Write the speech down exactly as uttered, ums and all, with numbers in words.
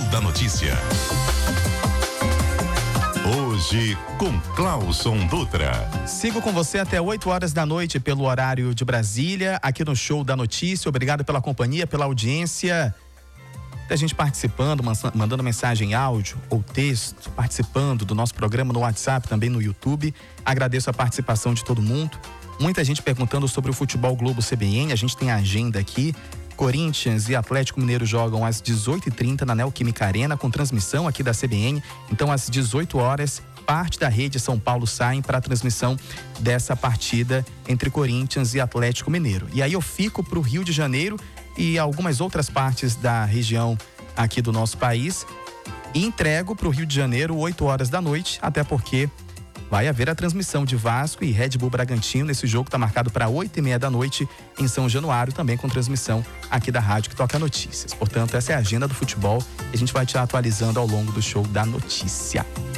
da notícia. Hoje com Clauson Dutra. Sigo com você até oito horas da noite pelo horário de Brasília, aqui no Show da Notícia. Obrigado pela companhia, pela audiência. A gente participando, mandando mensagem em áudio ou texto, participando do nosso programa no WhatsApp, também no YouTube. Agradeço a participação de todo mundo. Muita gente perguntando sobre o Futebol Globo C B N. A gente tem a agenda aqui. Corinthians e Atlético Mineiro jogam às dezoito e trinta na Neoquímica Arena, com transmissão aqui da C B N. Então, às dezoito horas, parte da rede São Paulo saem para a transmissão dessa partida entre Corinthians e Atlético Mineiro. E aí eu fico para o Rio de Janeiro e algumas outras partes da região aqui do nosso país e entrego para o Rio de Janeiro oito horas da noite, até porque vai haver a transmissão de Vasco e Red Bull Bragantino. Esse jogo está marcado para oito e meia da noite em São Januário, também com transmissão aqui da rádio que toca notícias. Portanto, essa é a agenda do futebol e a gente vai te atualizando ao longo do Show da Notícia.